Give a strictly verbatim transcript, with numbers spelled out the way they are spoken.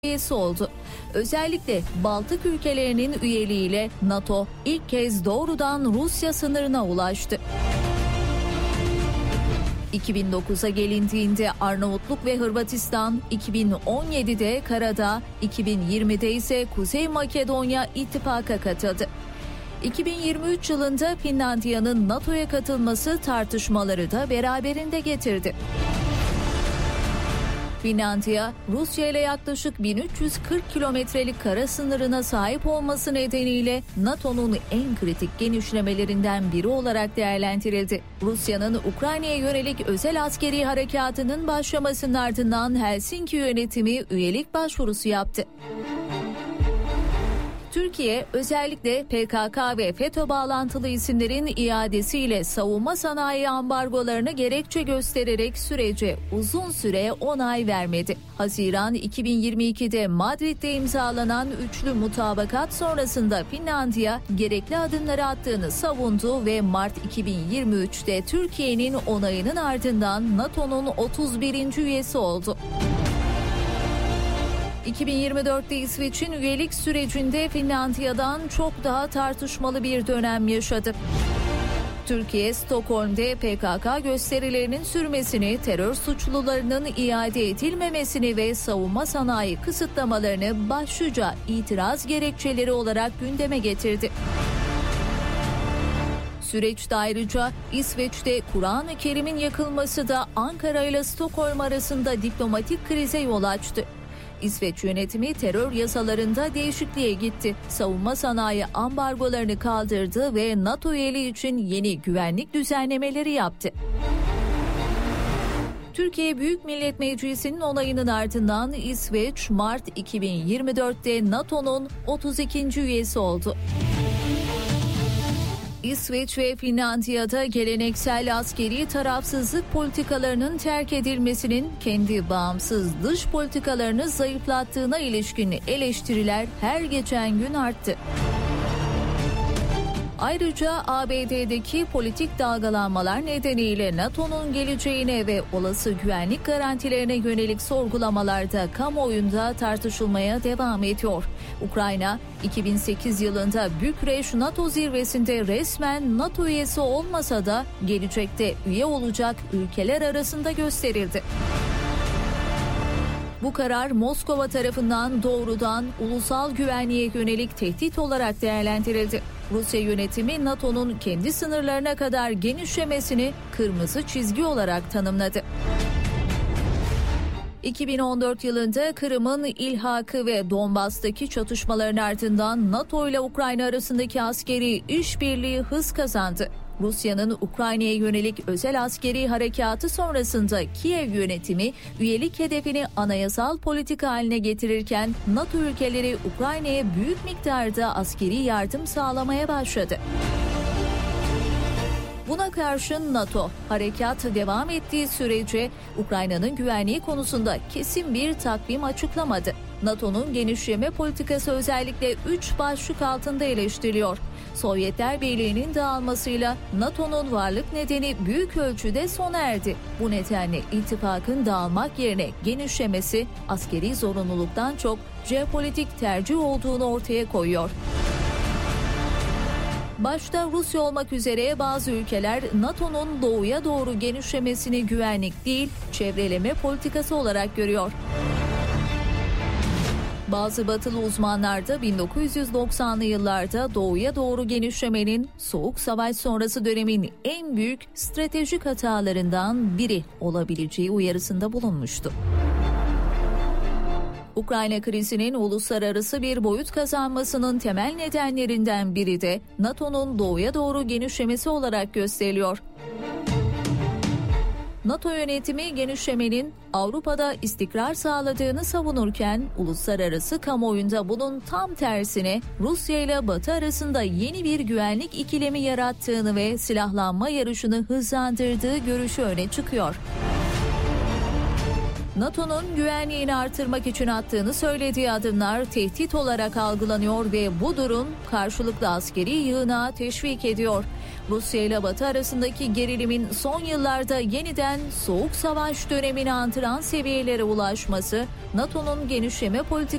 üyesi oldu. Özellikle Baltık ülkelerinin üyeliğiyle NATO ilk kez doğrudan Rusya sınırına ulaştı. iki bin dokuza gelindiğinde Arnavutluk ve Hırvatistan, iki bin on yedide Karadağ, iki bin yirmide ise Kuzey Makedonya ittifaka katıldı. iki bin yirmi üç yılında Finlandiya'nın NATO'ya katılması tartışmaları da beraberinde getirdi. Finlandiya, Rusya ile yaklaşık bin üç yüz kırk kilometrelik kara sınırına sahip olması nedeniyle NATO'nun en kritik genişlemelerinden biri olarak değerlendirildi. Rusya'nın Ukrayna'ya yönelik özel askeri harekatının başlamasının ardından Helsinki yönetimi üyelik başvurusu yaptı. Türkiye özellikle P K K ve FETÖ bağlantılı isimlerin iadesiyle savunma sanayi ambargolarını gerekçe göstererek sürece uzun süre onay vermedi. Haziran iki bin yirmi ikide Madrid'de imzalanan üçlü mutabakat sonrasında Finlandiya gerekli adımları attığını savundu ve Mart iki bin yirmi üçte Türkiye'nin onayının ardından NATO'nun otuz birinci üyesi oldu. iki bin yirmi dörtte İsveç'in üyelik sürecinde Finlandiya'dan çok daha tartışmalı bir dönem yaşadı. Türkiye, Stockholm'de P K K gösterilerinin sürmesini, terör suçlularının iade edilmemesini ve savunma sanayi kısıtlamalarını başlıca itiraz gerekçeleri olarak gündeme getirdi. Süreçte ayrıca İsveç'te Kur'an-ı Kerim'in yakılması da Ankara ile Stockholm arasında diplomatik krize yol açtı. İsveç yönetimi terör yasalarında değişikliğe gitti. Savunma sanayi ambargolarını kaldırdı ve NATO üyeliği için yeni güvenlik düzenlemeleri yaptı. Türkiye Büyük Millet Meclisi'nin onayının ardından İsveç, Mart iki bin yirmi dörtte NATO'nun otuz ikinci üyesi oldu. İsveç ve Finlandiya'da geleneksel askeri tarafsızlık politikalarının terk edilmesinin kendi bağımsız dış politikalarını zayıflattığına ilişkin eleştiriler her geçen gün arttı. Ayrıca A B D'deki politik dalgalanmalar nedeniyle NATO'nun geleceğine ve olası güvenlik garantilerine yönelik sorgulamalar da kamuoyunda tartışılmaya devam ediyor. Ukrayna, iki bin sekiz yılında Bükreş NATO zirvesinde resmen NATO üyesi olmasa da gelecekte üye olacak ülkeler arasında gösterildi. Bu karar Moskova tarafından doğrudan ulusal güvenliğe yönelik tehdit olarak değerlendirildi. Rusya yönetimi NATO'nun kendi sınırlarına kadar genişlemesini kırmızı çizgi olarak tanımladı. iki bin on dört yılında Kırım'ın ilhakı ve Donbas'taki çatışmaların ardından NATO ile Ukrayna arasındaki askeri işbirliği hız kazandı. Rusya'nın Ukrayna'ya yönelik özel askeri harekatı sonrasında Kiev yönetimi üyelik hedefini anayasal politika haline getirirken NATO ülkeleri Ukrayna'ya büyük miktarda askeri yardım sağlamaya başladı. Buna karşın NATO, harekat devam ettiği sürece Ukrayna'nın güvenliği konusunda kesin bir takvim açıklamadı. NATO'nun genişleme politikası özellikle üç başlık altında eleştiriliyor. Sovyetler Birliği'nin dağılmasıyla NATO'nun varlık nedeni büyük ölçüde sona erdi. Bu nedenle ittifakın dağılmak yerine genişlemesi askeri zorunluluktan çok jeopolitik tercih olduğunu ortaya koyuyor. Başta Rusya olmak üzere bazı ülkeler NATO'nun doğuya doğru genişlemesini güvenlik değil, çevreleme politikası olarak görüyor. Bazı batılı uzmanlar da bin dokuz yüz doksanlı yıllarda doğuya doğru genişlemenin Soğuk Savaş sonrası dönemin en büyük stratejik hatalarından biri olabileceği uyarısında bulunmuştu. Ukrayna krizinin uluslararası bir boyut kazanmasının temel nedenlerinden biri de NATO'nun doğuya doğru genişlemesi olarak gösteriliyor. NATO yönetimi genişlemenin Avrupa'da istikrar sağladığını savunurken uluslararası kamuoyunda bunun tam tersine Rusya ile Batı arasında yeni bir güvenlik ikilemi yarattığını ve silahlanma yarışını hızlandırdığı görüşü öne çıkıyor. NATO'nun güvenliğini artırmak için attığını söylediği adımlar tehdit olarak algılanıyor ve bu durum karşılıklı askeri yığınağı teşvik ediyor. Rusya ile Batı arasındaki gerilimin son yıllarda yeniden soğuk savaş dönemini andıran seviyelere ulaşması, NATO'nun genişleme politikası